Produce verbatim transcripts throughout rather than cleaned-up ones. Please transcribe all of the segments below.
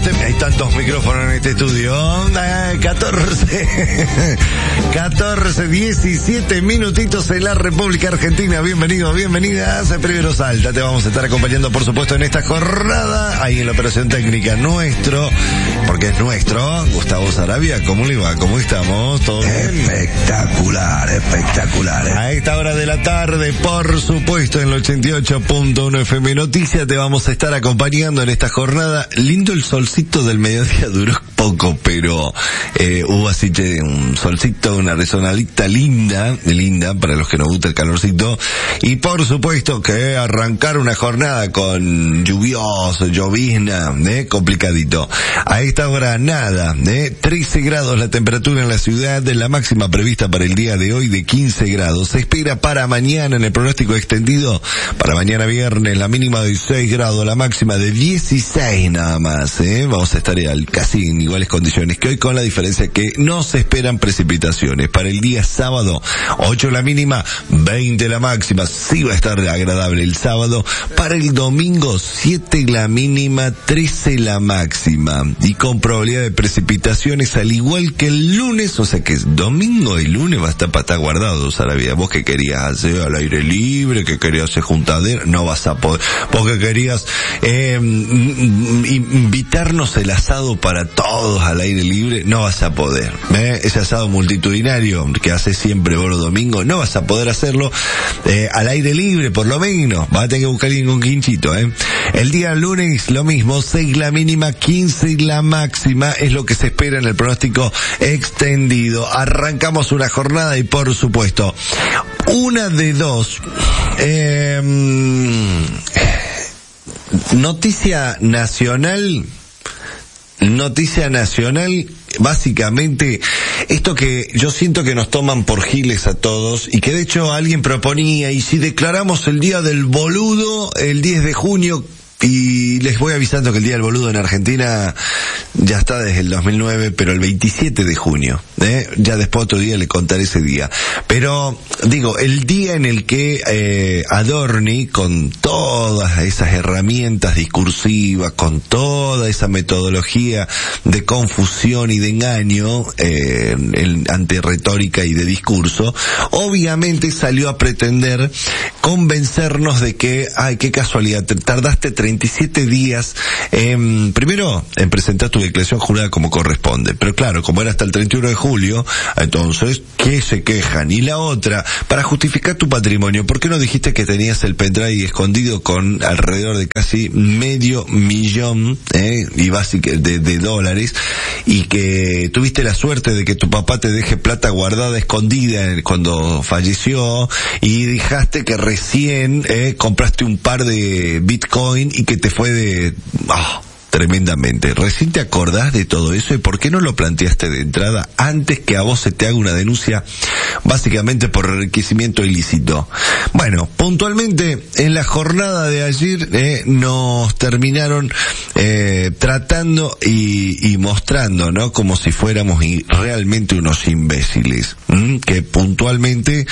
este, hay tantos micrófonos en este estudio. Eh, catorce, catorce, diecisiete minutitos en la República Argentina. Bienvenidos, bienvenidas a Primero Salta. Te vamos a estar acompañando, por supuesto, en esta jornada. Ahí en la operación técnica nuestro, porque es nuestro, Gustavo Sarabia. ¿Cómo le va? ¿Cómo estamos? ¿Todo bien? Espectacular, espectacular. A esta hora de la tarde, por supuesto, en el ochenta y ocho punto uno F M Noticias, te vamos a estar acompañando en esta jornada. Lindo el solcito del mediodía, duró poco, pero eh, hubo así che, un solcito, una resonadita linda, linda, para los que nos gusta el calorcito. Y por supuesto que arrancar una jornada con lluvioso, llovizna, eh, complicadito. A esta hora nada, eh, trece grados la temperatura en la ciudad, de la máxima prevista para el día de hoy de quince grados. Se espera para mañana en el pronóstico extendido, para mañana viernes, la mínima de seis grados, la máxima de dieciséis nada más, eh. Vamos a estar al, casi en iguales condiciones que hoy, con la diferencia que no se esperan precipitaciones. Para el día sábado, ocho la mínima, veinte la máxima, sí va a estar agradable el sábado. Para el domingo, siete la mínima, trece la máxima, y con probabilidad de precipitaciones al igual que el lunes, o sea que domingo y lunes va a estar para estar guardado, Sarabia. Vos que querías hacer al aire libre, que querías hacer juntadera, no vas a poder. Vos que querías eh, invitarnos el asado para todos al aire libre, no vas a poder. ¿eh? Ese asado multitudinario que haces siempre vos los domingos, no vas a poder hacerlo eh, al aire libre, por lo menos. Vas a tener que buscar alguien con quinchito. ¿eh? El día lunes, lo mismo, seis la mínima, quince la máxima, es lo que se espera en el pronóstico extendido. Arrancamos una jornada y, por supuesto, una de dos. Eh, noticia nacional, noticia nacional, básicamente, esto que yo siento que nos toman por giles a todos, y que de hecho alguien proponía, y si declaramos el día del boludo el diez de junio, y les voy avisando que el Día del Boludo en Argentina ya está desde el dos mil nueve, pero el veintisiete de junio, ¿eh? Ya después otro día le contaré ese día. Pero, digo, el día en el que eh, Adorni, con todas esas herramientas discursivas, con toda esa metodología de confusión y de engaño, eh, el, ante retórica y de discurso, obviamente salió a pretender convencernos de que, ay, qué casualidad, tardaste treinta y siete días, eh, primero en presentar tu declaración jurada como corresponde, pero claro, como era hasta el treinta y uno de julio, entonces, ¿qué se quejan? Y la otra, para justificar tu patrimonio, ¿por qué no dijiste que tenías el pendrive escondido con alrededor de casi medio millón eh, y básico de, de dólares, y que tuviste la suerte de que tu papá te deje plata guardada escondida cuando falleció, y dejaste que recién eh, compraste un par de Bitcoin y que te fue de... Oh, tremendamente. ¿Recién te acordás de todo eso? ¿Y por qué no lo planteaste de entrada antes que a vos se te haga una denuncia básicamente por enriquecimiento ilícito? Bueno, puntualmente en la jornada de ayer eh, nos terminaron eh, tratando y, y mostrando, ¿no? Como si fuéramos y realmente unos imbéciles, ¿m? Que puntualmente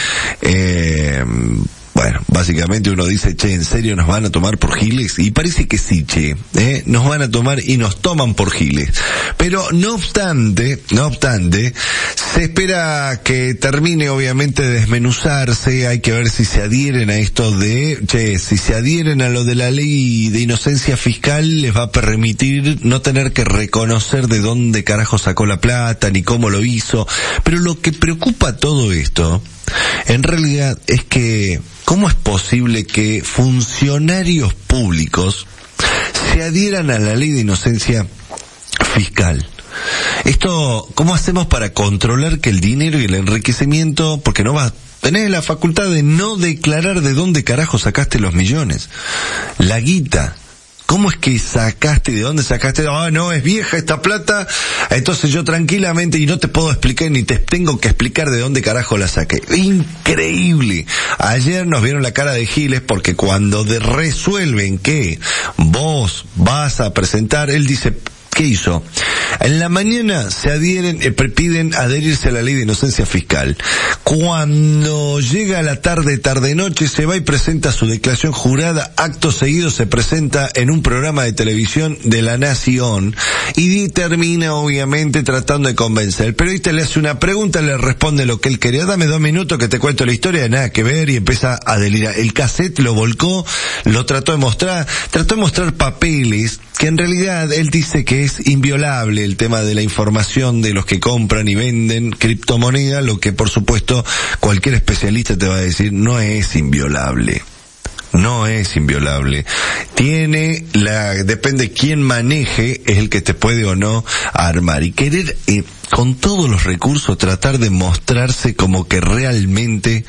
eh, bueno, básicamente uno dice, che, ¿en serio nos van a tomar por giles? Y parece que sí, che, ¿eh? Nos van a tomar y nos toman por giles. Pero no obstante, no obstante, se espera que termine obviamente de desmenuzarse. Hay que ver si se adhieren a esto de, che, si se adhieren a lo de la ley de inocencia fiscal, les va a permitir no tener que reconocer de dónde carajo sacó la plata, ni cómo lo hizo. Pero lo que preocupa todo esto, en realidad, es que ¿cómo es posible que funcionarios públicos se adhieran a la ley de inocencia fiscal? Esto, ¿cómo hacemos para controlar que el dinero y el enriquecimiento, porque no vas, tenés la facultad de no declarar de dónde carajo sacaste los millones, la guita? ¿Cómo es que sacaste? ¿De dónde sacaste? Ah, no, es vieja esta plata, entonces yo tranquilamente, y no te puedo explicar, ni te tengo que explicar de dónde carajo la saqué. Increíble. Ayer nos vieron la cara de giles porque cuando de resuelven que vos vas a presentar, él dice, ¿qué hizo? En la mañana se adhieren, eh, piden adherirse a la ley de inocencia fiscal. Cuando llega la tarde, tarde-noche, se va y presenta su declaración jurada. Acto seguido se presenta en un programa de televisión de La Nación y termina, obviamente, tratando de convencer. El periodista le hace una pregunta, le responde lo que él quería. Dame dos minutos que te cuento la historia, de nada que ver, y empieza a delirar. El cassette lo volcó, lo trató de mostrar, trató de mostrar papeles que en realidad él dice que es inviolable el tema de la información de los que compran y venden criptomonedas, lo que por supuesto cualquier especialista te va a decir no es inviolable. No es inviolable. Tiene la, depende quién maneje, es el que te puede o no armar. Y querer, eh, con todos los recursos, tratar de mostrarse como que realmente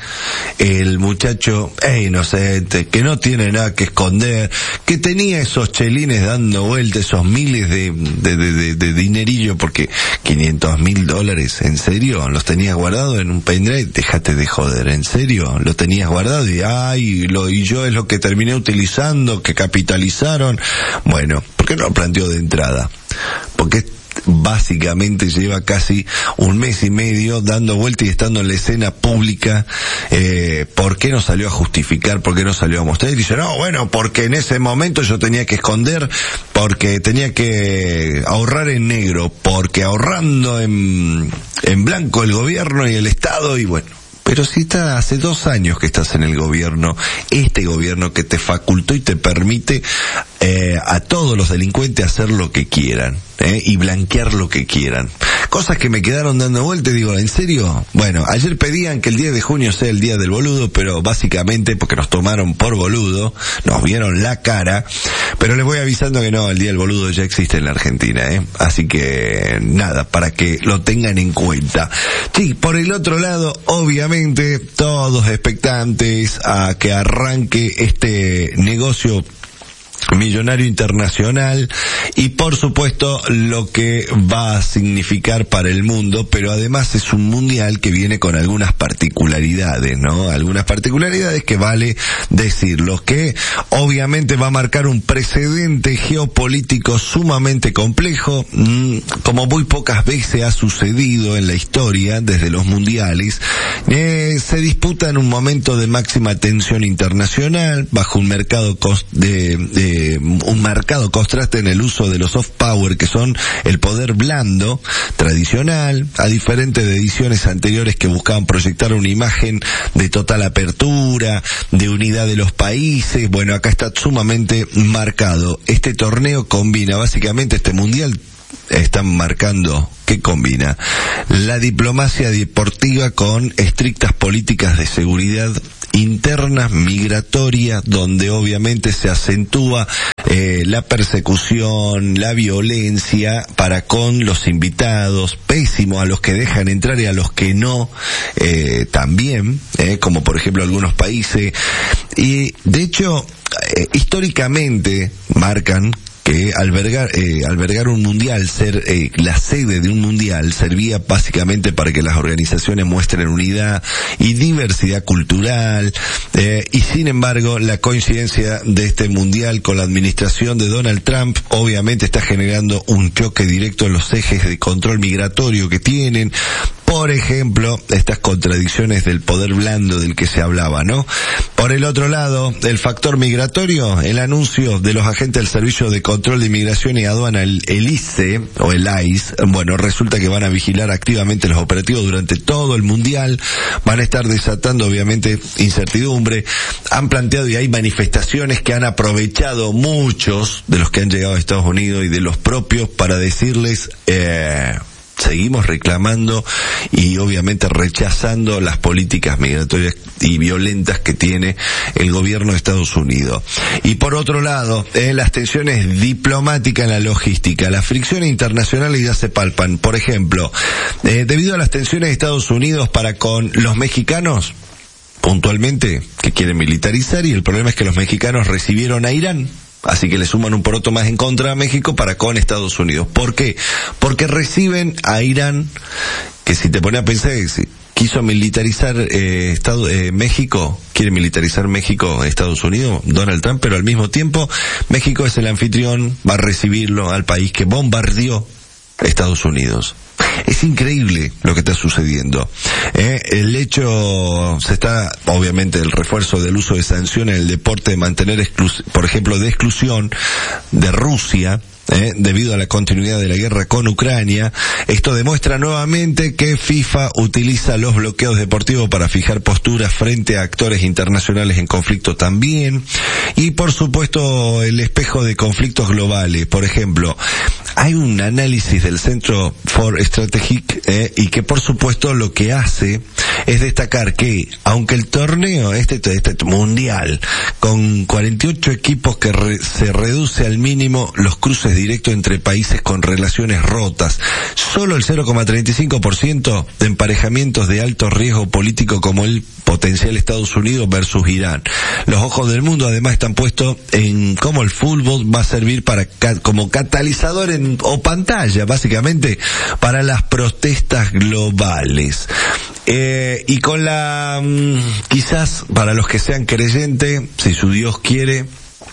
el muchacho es inocente, que no tiene nada que esconder, que tenía esos chelines dando vueltas, esos miles de, de, de, de, de dinerillo, porque quinientos mil dólares, ¿en serio? ¿Los tenías guardados en un pendrive? Déjate de joder, ¿en serio? ¿Lo tenías guardado? Y ay, lo, y yo es lo que terminé utilizando, que capitalizaron. Bueno, ¿por qué no lo planteó de entrada? Porque básicamente lleva casi un mes y medio dando vuelta y estando en la escena pública. eh, ¿por qué no salió a justificar? ¿Por qué no salió a mostrar? Y dice, no, bueno, porque en ese momento yo tenía que esconder, porque tenía que ahorrar en negro, porque ahorrando en, en blanco el gobierno y el Estado, y bueno. Pero si está hace dos años que estás en el gobierno, este gobierno que te facultó y te permite eh, a todos los delincuentes hacer lo que quieran, eh, y blanquear lo que quieran. Cosas que me quedaron dando vuelta y digo, ¿en serio? Bueno, ayer pedían que el diez de junio sea el día del boludo, pero básicamente porque nos tomaron por boludo, nos vieron la cara, pero les voy avisando que no, el día del boludo ya existe en la Argentina, eh. Así que nada, para que lo tengan en cuenta. Sí, por el otro lado, obviamente, todos expectantes a que arranque este negocio millonario internacional y por supuesto lo que va a significar para el mundo, pero además es un mundial que viene con algunas particularidades, ¿no? Algunas particularidades que vale decirlo, que obviamente va a marcar un precedente geopolítico sumamente complejo, como muy pocas veces ha sucedido en la historia desde los mundiales. Eh, se disputa en un momento de máxima tensión internacional, bajo un mercado cost de, de un marcado contraste en el uso de los soft power, que son el poder blando tradicional, a diferente de ediciones anteriores que buscaban proyectar una imagen de total apertura, de unidad de los países. Bueno, acá está sumamente marcado. Este torneo combina básicamente, este mundial están marcando, ¿qué combina? La diplomacia deportiva con estrictas políticas de seguridad interna, migratoria, donde obviamente se acentúa eh, la persecución, la violencia para con los invitados, pésimo a los que dejan entrar y a los que no, eh, también, eh, como por ejemplo algunos países. Y de hecho, eh, históricamente marcan que albergar eh, albergar un mundial, ser eh, la sede de un mundial, servía básicamente para que las organizaciones muestren unidad y diversidad cultural, eh, y sin embargo la coincidencia de este mundial con la administración de Donald Trump obviamente está generando un choque directo en los ejes de control migratorio que tienen. Por ejemplo, estas contradicciones del poder blando del que se hablaba, ¿no? Por el otro lado, el factor migratorio, el anuncio de los agentes del Servicio de Control de Inmigración y Aduana, el, el I C E, o el I C E, bueno, resulta que van a vigilar activamente los operativos durante todo el Mundial, van a estar desatando, obviamente, incertidumbre. Han planteado y hay manifestaciones que han aprovechado muchos de los que han llegado a Estados Unidos y de los propios para decirles, eh... seguimos reclamando y obviamente rechazando las políticas migratorias y violentas que tiene el gobierno de Estados Unidos. Y por otro lado, eh, las tensiones diplomáticas en la logística, las fricciones internacionales ya se palpan. Por ejemplo, eh, debido a las tensiones de Estados Unidos para con los mexicanos, puntualmente, que quieren militarizar, y el problema es que los mexicanos recibieron a Irán. Así que le suman un poroto más en contra a México para con Estados Unidos. ¿Por qué? Porque reciben a Irán, que si te pones a pensar, quiso militarizar eh, Estado, eh, México, quiere militarizar México, Estados Unidos, Donald Trump, pero al mismo tiempo México es el anfitrión, va a recibirlo al país que bombardeó Estados Unidos. Es increíble lo que está sucediendo. Eh, el hecho, se está, obviamente, el refuerzo del uso de sanciones en el deporte, de mantener, exclus- por ejemplo, de exclusión de Rusia, Eh, debido a la continuidad de la guerra con Ucrania. Esto demuestra nuevamente que FIFA utiliza los bloqueos deportivos para fijar posturas frente a actores internacionales en conflicto también. Y por supuesto el espejo de conflictos globales. Por ejemplo, hay un análisis del Centro for Strategic eh, y que por supuesto lo que hace es destacar que aunque el torneo, este, este mundial, con cuarenta y ocho equipos que re, se reduce al mínimo los cruces directo entre países con relaciones rotas, solo el cero coma treinta y cinco por ciento de emparejamientos de alto riesgo político como el potencial Estados Unidos versus Irán. Los ojos del mundo además están puestos en cómo el fútbol va a servir para como catalizador en, o pantalla, básicamente, para las protestas globales. Eh, y con la, quizás para los que sean creyentes, si su Dios quiere,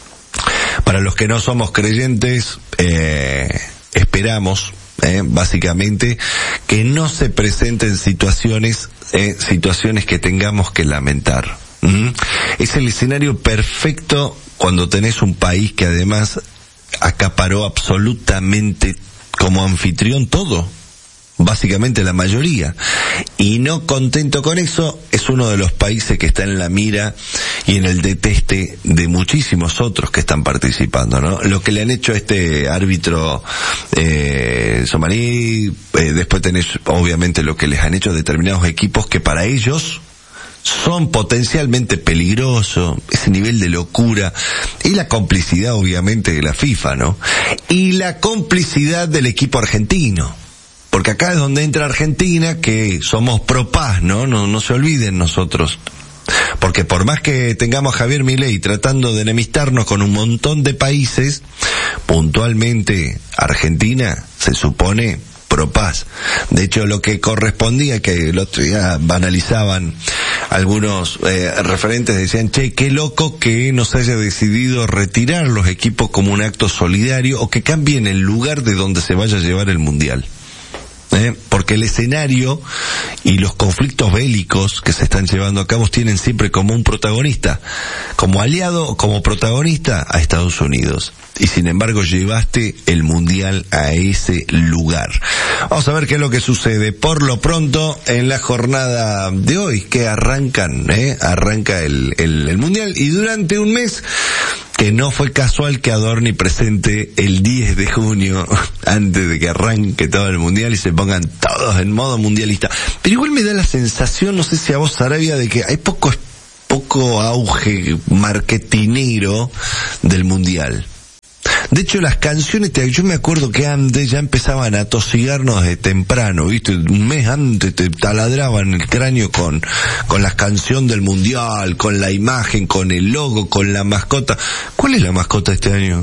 para los que no somos creyentes, eh, esperamos, eh, básicamente, que no se presenten situaciones, eh, situaciones que tengamos que lamentar. ¿Mm? Es el escenario perfecto cuando tenés un país que además acaparó absolutamente como anfitrión todo. Básicamente la mayoría. Y no contento con eso, es uno de los países que está en la mira y en el deteste de muchísimos otros que están participando, ¿no? Lo que le han hecho a este árbitro eh, somalí, eh, después tenés obviamente lo que les han hecho a determinados equipos que para ellos son potencialmente peligrosos, ese nivel de locura, y la complicidad obviamente de la FIFA, ¿no? Y la complicidad del equipo argentino. Porque acá es donde entra Argentina, que somos pro paz, ¿no? No, no se olviden nosotros. Porque por más que tengamos a Javier Milei tratando de enemistarnos con un montón de países, puntualmente Argentina se supone pro paz. De hecho, lo que correspondía, que el otro día analizaban algunos eh, referentes, decían, che, qué loco que no se haya decidido retirar los equipos como un acto solidario o que cambien el lugar de donde se vaya a llevar el Mundial. ¿Eh? Porque el escenario y los conflictos bélicos que se están llevando a cabo tienen siempre como un protagonista, como aliado o como protagonista a Estados Unidos. Y sin embargo llevaste el mundial a ese lugar. Vamos a ver qué es lo que sucede por lo pronto en la jornada de hoy, que arrancan, ¿eh? Arranca el, el, el mundial, y durante un mes que no fue casual que Adorni presente el diez de junio, antes de que arranque todo el mundial y se pongan todos en modo mundialista. Pero igual me da la sensación, no sé si a vos, Sarabia, de que hay poco, poco auge marketinero del mundial. De hecho, las canciones, yo me acuerdo que antes ya empezaban a tosigarnos de temprano, ¿viste? Un mes antes te taladraban el cráneo con, con la canción del mundial, con la imagen, con el logo, con la mascota. ¿Cuál es la mascota este año?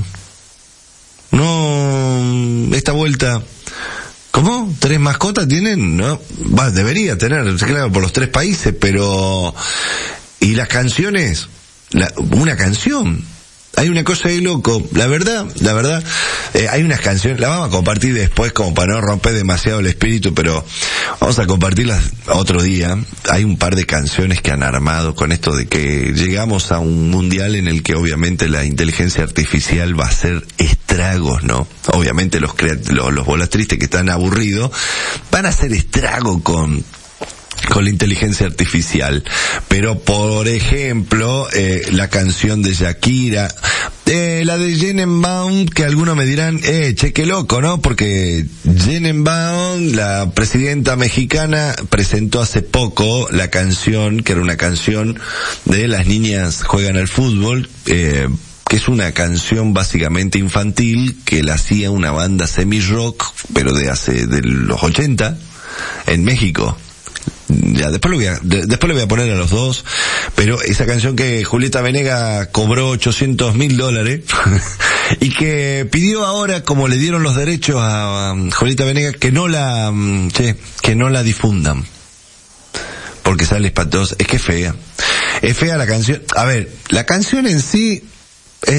No, esta vuelta, ¿cómo? ¿Tres mascotas tienen? No, va, debería tener, claro, por los tres países, pero, y las canciones, la, una canción. Hay una cosa de loco, la verdad, la verdad, eh, hay unas canciones, las vamos a compartir después como para no romper demasiado el espíritu, pero vamos a compartirlas otro día. Hay un par de canciones que han armado con esto de que llegamos a un mundial en el que obviamente la inteligencia artificial va a hacer estragos, ¿no? Obviamente los creat- los, los bolas tristes que están aburridos van a hacer estrago con con la inteligencia artificial. Pero por ejemplo, eh, la canción de Shakira, eh, la de Jenenbaum, que algunos me dirán, eh, che, qué loco, ¿no? Porque Jenenbaum, la presidenta mexicana, presentó hace poco la canción, que era una canción de Las niñas juegan al fútbol, eh, que es una canción básicamente infantil, que la hacía una banda semi-rock, pero de hace, de los ochenta, en México. Ya, después lo voy a, de, después le voy a poner a los dos, pero esa canción que Julieta Venegas cobró ochocientos mil dólares, y que pidió ahora, como le dieron los derechos a, a Julieta Venegas, que no la, che, que no la difundan. Porque sale espantosa, es que es fea. Es fea la canción. A ver, la canción en sí, eh,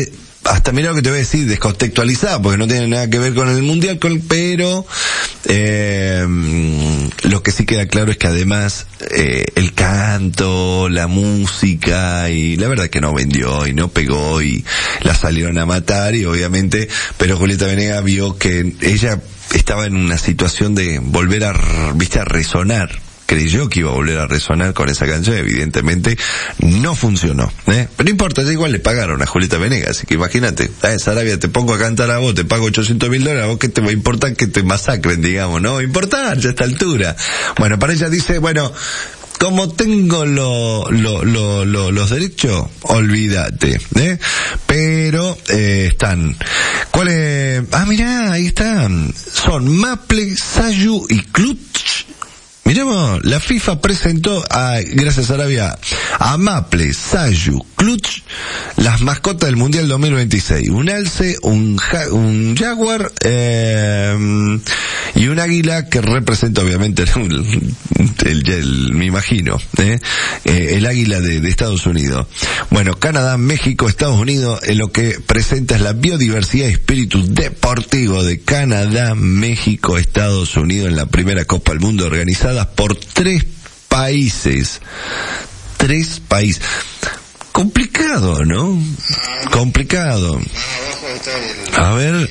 hasta mira lo que te voy a decir, descontextualizada, porque no tiene nada que ver con el mundial, con, pero eh, lo que sí queda claro es que además eh, el canto, la música, y la verdad que no vendió y no pegó y la salieron a matar, y obviamente, pero Julieta Venegas vio que ella estaba en una situación de volver a, viste, a resonar. Creyó que iba a volver a resonar con esa canción, evidentemente no funcionó, ¿eh? Pero no importa, ya igual le pagaron a Julieta Venegas, así que imagínate, eh, Sarabia, te pongo a cantar a vos, te pago ochocientos mil dólares, a vos qué te va a importar que te masacren, digamos, no va a importar ya a esta altura. Bueno, para ella dice, bueno, como tengo lo, lo, lo, lo, los derechos, olvídate, ¿eh? Pero, eh, están, ¿cuál es? Ah, mirá, ahí están, son Maple, Sayu y Clutch. Miremos, la FIFA presentó, a, gracias Arabia, a Maple, Sayu, Clutch, las mascotas del Mundial dos mil veintiséis. Un alce, un, ja, un jaguar, eh, y un águila que representa obviamente el, el, el me imagino, eh, eh, el águila de, de Estados Unidos. Bueno, Canadá, México, Estados Unidos, en lo que presenta es la biodiversidad y espíritu deportivo de Canadá, México, Estados Unidos en la primera Copa del Mundo organizada por tres países. Tres países. Complicado, ¿no? Complicado. A ver.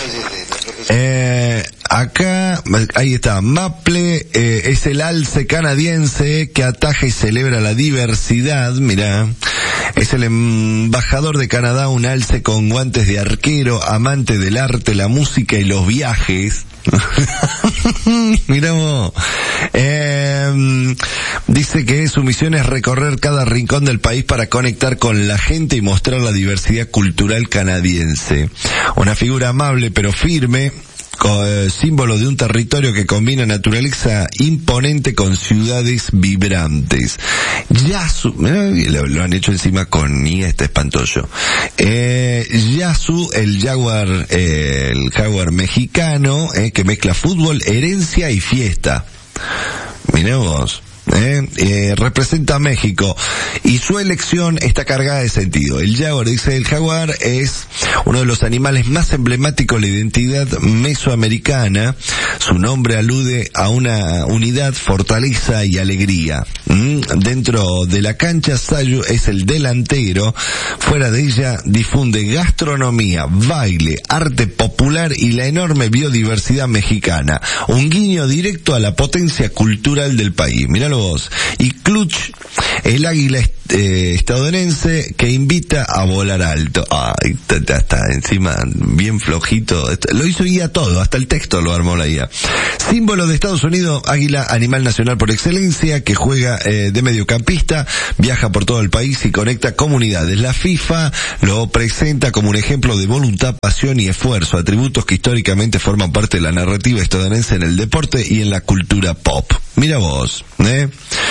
Eh, acá, ahí está, Maple, eh, es el alce canadiense que ataja y celebra la diversidad, mirá. Es el embajador de Canadá, un alce con guantes de arquero, amante del arte, la música y los viajes. Miramos, eh, dice que su misión es recorrer cada rincón del país para conectar con la gente y mostrar la diversidad cultural canadiense. Una figura amable pero firme, símbolo de un territorio que combina naturaleza imponente con ciudades vibrantes. Yasu, lo, lo han hecho encima con I, este espantoso. Eh, Yasu, el jaguar, eh, el jaguar mexicano, eh, que mezcla fútbol, herencia y fiesta. Mirá vos. Eh, eh, representa a México y su elección está cargada de sentido. El jaguar, dice el jaguar, es uno de los animales más emblemáticos de la identidad mesoamericana. Su nombre alude a una unidad, fortaleza y alegría. ¿Mm? Dentro de la cancha, Sayu es el delantero. Fuera de ella difunde gastronomía, baile, arte popular y la enorme biodiversidad mexicana. Un guiño directo a la potencia cultural del país. Míralo vos. Y Clutch, el águila eh, estadounidense que invita a volar alto. Ay, está, está encima bien flojito. Lo hizo I A todo, hasta el texto lo armó la I A. Símbolo de Estados Unidos, águila, animal nacional por excelencia, que juega eh, de mediocampista, viaja por todo el país y conecta comunidades. La FIFA lo presenta como un ejemplo de voluntad, pasión y esfuerzo, atributos que históricamente forman parte de la narrativa estadounidense en el deporte y en la cultura pop. Mira vos, ¿eh?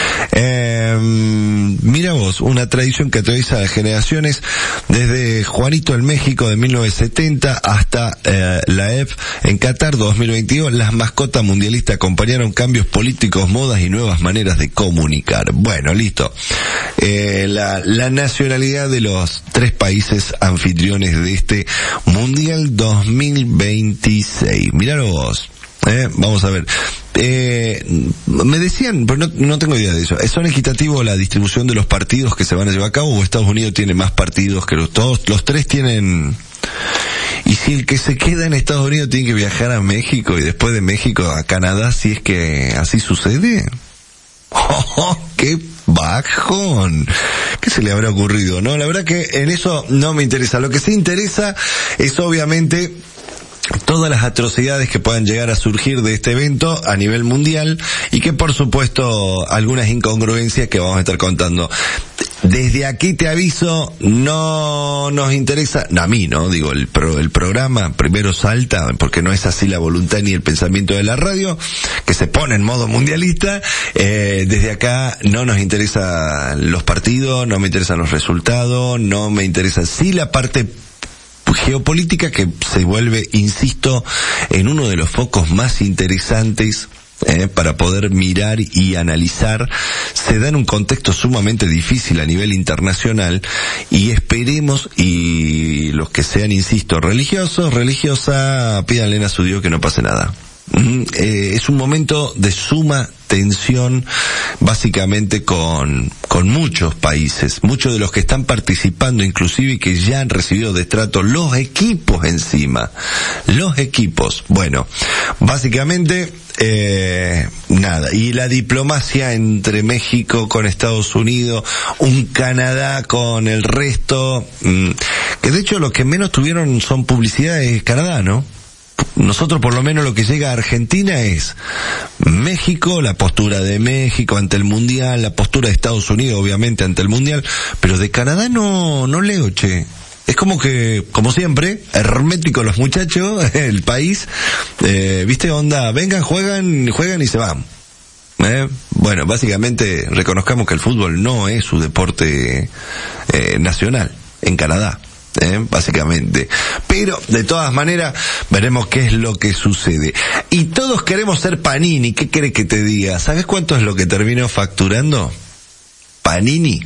Eh, mira vos, una tradición que atraviesa generaciones, desde Juanito en México de mil novecientos setenta hasta eh, la E F en Qatar dos mil veintidós. Las mascotas mundialistas acompañaron cambios políticos, modas y nuevas maneras de comunicar. Bueno, listo. Eh, la, la nacionalidad de los tres países anfitriones de este Mundial dos mil veintiséis. Miralo vos. Eh, vamos a ver. Eh, me decían, pero no, no tengo idea de eso. ¿Son equitativos la distribución de los partidos que se van a llevar a cabo o Estados Unidos tiene más partidos que los todos? Los tres tienen. Y si el que se queda en Estados Unidos tiene que viajar a México y después de México a Canadá, si es que así sucede. ¡Oh, qué bajón! ¿Qué se le habrá ocurrido? No, la verdad que en eso no me interesa. Lo que sí interesa es obviamente todas las atrocidades que puedan llegar a surgir de este evento a nivel mundial y que por supuesto algunas incongruencias que vamos a estar contando. Desde aquí te aviso, no nos interesa, no, a mí no, digo, el, pro, el programa primero salta, porque no es así la voluntad ni el pensamiento de la radio, que se pone en modo mundialista. Eh, desde acá no nos interesan los partidos, no me interesan los resultados, no me interesa sí la parte geopolítica que se vuelve, insisto, en uno de los focos más interesantes Eh, para poder mirar y analizar, se da en un contexto sumamente difícil a nivel internacional, y esperemos, y los que sean, insisto, religiosos, religiosa, pídanle a su Dios que no pase nada. Mm, eh, es un momento de suma tensión, básicamente con con muchos países, muchos de los que están participando inclusive y que ya han recibido destrato, los equipos encima, los equipos. Bueno, básicamente eh, nada, y la diplomacia entre México con Estados Unidos, un Canadá con el resto, mmm, que de hecho los que menos tuvieron son publicidad es Canadá, ¿no? Nosotros por lo menos lo que llega a Argentina es México, la postura de México ante el Mundial, la postura de Estados Unidos obviamente ante el Mundial, pero de Canadá no, no leo, che. Es como que, como siempre, hermético los muchachos, el país, eh, viste, onda, vengan, juegan, juegan y se van. Eh, bueno, básicamente reconozcamos que el fútbol no es su deporte eh, nacional en Canadá. Eh, básicamente, pero de todas maneras veremos qué es lo que sucede. Y todos queremos ser Panini. ¿Qué querés que te diga? ¿Sabes cuánto es lo que terminó facturando Panini?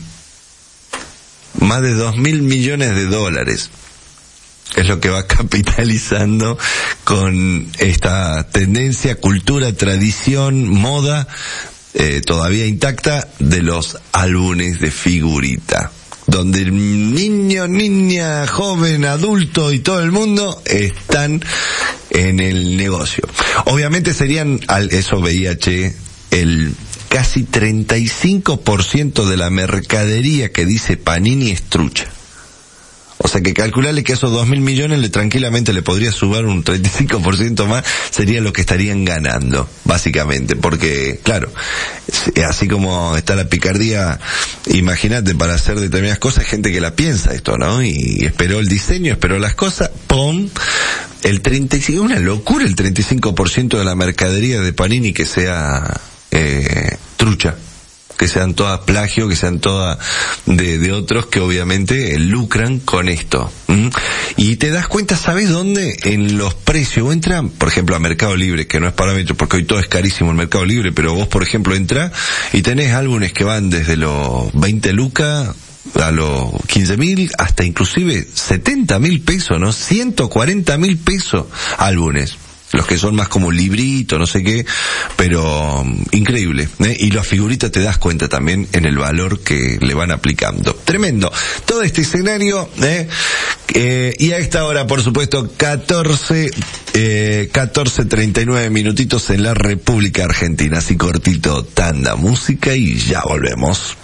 Más de dos mil millones de dólares es lo que va capitalizando con esta tendencia, cultura, tradición, moda eh, todavía intacta de los álbumes de figurita, donde el niño, niña, joven, adulto y todo el mundo están en el negocio. Obviamente serían, eso veía, che, el casi treinta y cinco por ciento de la mercadería que dice Panini es trucha. O sea que calcularle que esos dos mil millones le tranquilamente le podría subir un treinta y cinco por ciento más, sería lo que estarían ganando, básicamente, porque, claro, así como está la picardía, imagínate, para hacer determinadas cosas, gente que la piensa esto, ¿no? Y esperó el diseño, esperó las cosas, ¡pum! El treinta y cinco, una locura el treinta y cinco por ciento de la mercadería de Panini que sea, eh, trucha. Que sean todas plagio, que sean todas de, de otros que obviamente lucran con esto. ¿Mm? Y te das cuenta, ¿sabes dónde? En los precios. Vos entras, por ejemplo, a Mercado Libre, que no es parámetro porque hoy todo es carísimo en Mercado Libre, pero vos, por ejemplo, entrás y tenés álbumes que van desde los veinte lucas a los quince mil hasta inclusive setenta mil pesos, ¿no? ciento cuarenta mil pesos álbumes. Los que son más como librito, no sé qué, pero um, increíble, ¿eh? Y las figuritas te das cuenta también en el valor que le van aplicando. Tremendo. Todo este escenario, ¿eh? Eh, y a esta hora, por supuesto, catorce, eh, catorce treinta y nueve minutitos en la República Argentina. Así cortito, tanda música y ya volvemos.